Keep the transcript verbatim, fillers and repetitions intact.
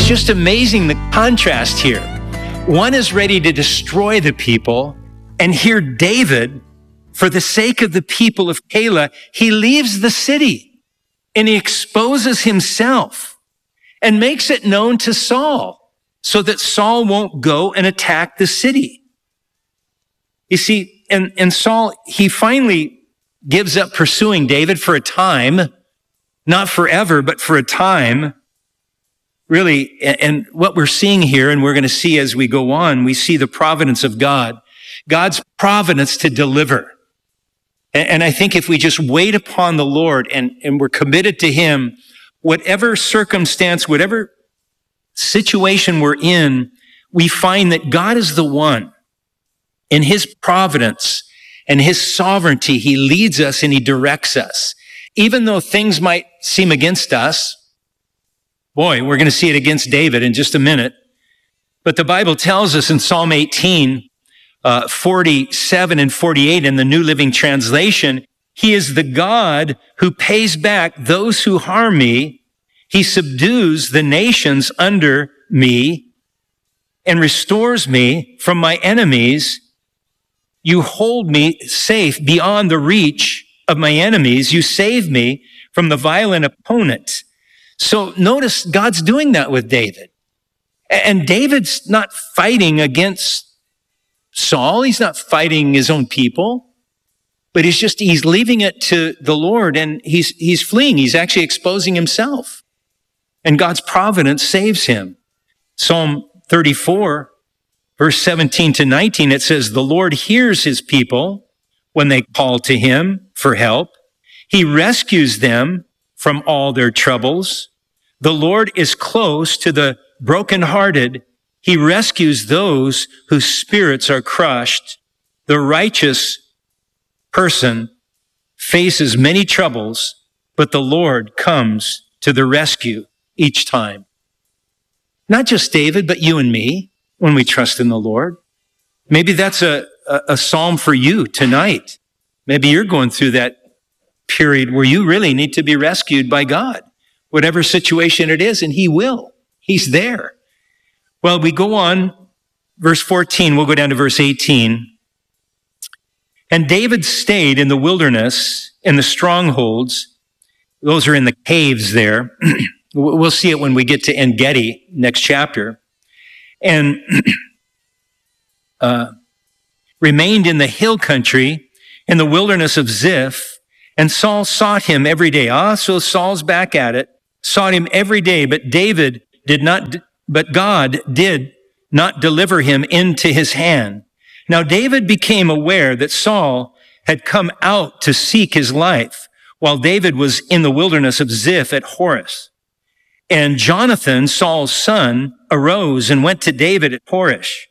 just amazing the contrast here. One is ready to destroy the people, and here David, for the sake of the people of Keilah, he leaves the city and he exposes himself and makes it known to Saul so that Saul won't go and attack the city. You see, and, and Saul, he finally gives up pursuing David for a time, not forever, but for a time. Really, and what we're seeing here, and we're going to see as we go on, we see the providence of God, God's providence to deliver. And I think if we just wait upon the Lord and, and we're committed to him, whatever circumstance, whatever situation we're in, we find that God is the one. In his providence and his sovereignty, he leads us and he directs us. Even though things might seem against us, boy, we're going to see it against David in just a minute. But the Bible tells us in Psalm eighteen, uh, forty-seven and forty-eight in the New Living Translation, he is the God who pays back those who harm me. He subdues the nations under me and restores me from my enemies. You hold me safe beyond the reach of my enemies. You save me from the violent opponent. So notice God's doing that with David. And David's not fighting against Saul. He's not fighting his own people, but he's just, he's leaving it to the Lord and he's, he's fleeing. He's actually exposing himself. And God's providence saves him. Psalm thirty-four, verse seventeen to nineteen, it says, the Lord hears his people when they call to him for help. He rescues them from all their troubles. The Lord is close to the brokenhearted. He rescues those whose spirits are crushed. The righteous person faces many troubles, but the Lord comes to the rescue each time. Not just David, but you and me when we trust in the Lord. Maybe that's a, a, a psalm for you tonight. Maybe you're going through that period where you really need to be rescued by God, whatever situation it is, and he will. He's there. Well, we go on, verse fourteen, we'll go down to verse eighteen. And David stayed in the wilderness, in the strongholds. Those are in the caves there. We'll see it when we get to En-Gedi, next chapter. And uh, remained in the hill country, in the wilderness of Ziph. And Saul sought him every day. Ah, so Saul's back at it. Sought him every day, but David did not, but God did not deliver him into his hand. Now David became aware that Saul had come out to seek his life while David was in the wilderness of Ziph at Horus. And Jonathan, Saul's son, arose and went to David at Horish.